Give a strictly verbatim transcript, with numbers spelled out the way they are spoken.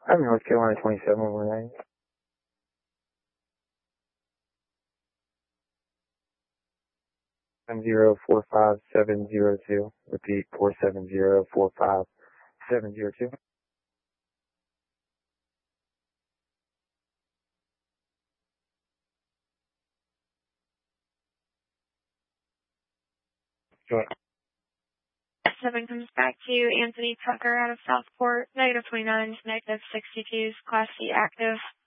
I'm North Carolina twenty-seven one nine. Seven zero four five seven zero two. Repeat four seven zero four five seven zero two. Sure. seven comes back to you, Anthony Tucker out of Southport, negative twenty-nine, negative sixty-two, Class C active.